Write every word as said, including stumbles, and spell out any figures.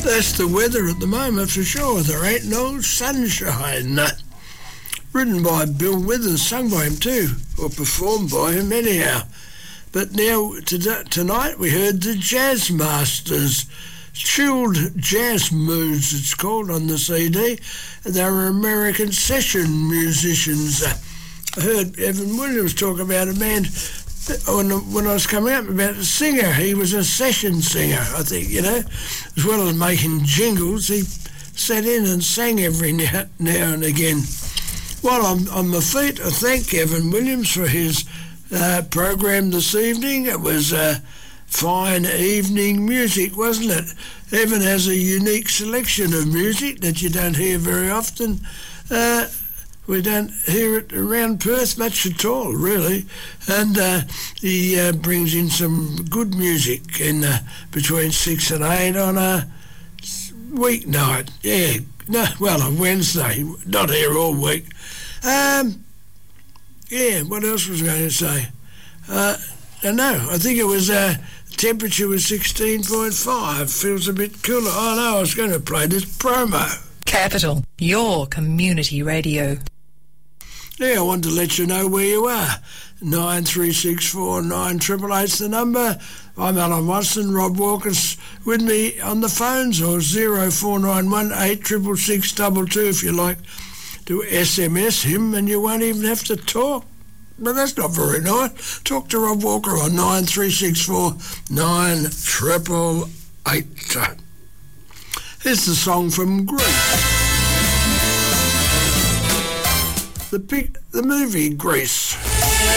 That's the weather at the moment for sure. There ain't no sunshine. Written by Bill Withers, sung by him too, or performed by him anyhow. But now, to, tonight, we heard the Jazz Masters, Chilled Jazz Moods, it's called on the C D. They were American session musicians. I heard Evan Williams talk about a man when I was coming up about a singer. He was a session singer, I think, you know. As well as making jingles, he sat in and sang every now, now and again. While I'm on my feet, I thank Evan Williams for his uh, program this evening. It was uh, fine evening music, wasn't it? Evan has a unique selection of music that you don't hear very often. Uh, we don't hear it around Perth much at all, really. And uh, he uh, brings in some good music in uh, between six and eight on a weeknight. Yeah, no, well, on Wednesday, not here all week. Um, yeah, what else was I going to say? Uh, I don't know. I think it was, uh, temperature was sixteen point five. Feels a bit cooler. Oh, no, I was going to play this promo. Capital, your community radio. Yeah, I want to let you know where you are. nine three six four nine eight eight eight's the number. I'm Alan Watson. Rob Walker's with me on the phones, or zero four nine one eight six six six two two if you like to S M S him, and you won't even have to talk. But that's not very nice. Talk to Rob Walker on nine three six four nine eight eight eight. Here's the song from Grease. The, pic- the movie Grease.